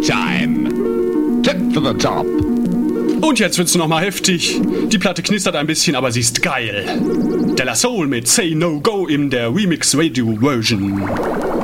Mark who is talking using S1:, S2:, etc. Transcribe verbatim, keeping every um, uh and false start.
S1: time. Tip for the top.
S2: Und jetzt wird's nochmal heftig. Die Platte knistert ein bisschen, aber sie ist geil. De La Soul mit Say No Go in der Remix Radio Version.